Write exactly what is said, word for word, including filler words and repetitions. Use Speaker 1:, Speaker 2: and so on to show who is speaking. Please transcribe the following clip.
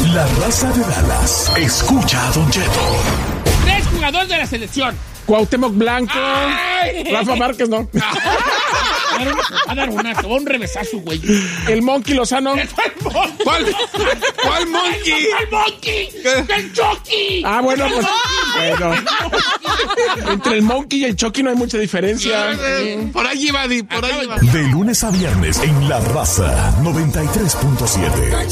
Speaker 1: La Raza de Dallas escucha a Don Cheto.
Speaker 2: Tres jugadores de la selección.
Speaker 3: Cuauhtémoc Blanco.
Speaker 2: Ay.
Speaker 3: Rafa Márquez, ¿no?
Speaker 2: Va a dar una, te va un revesazo, güey.
Speaker 3: El Monkey Lozano.
Speaker 4: ¿Cuál? ¿Cuál Monkey?
Speaker 2: ¡El Monkey! ¡El Chucky!
Speaker 3: Ah, bueno, pues. Bueno. Entre el Monkey y el Chucky no hay mucha diferencia.
Speaker 4: Por ahí va, Di, por ahí va.
Speaker 1: De lunes a viernes en La Raza noventa y tres punto siete.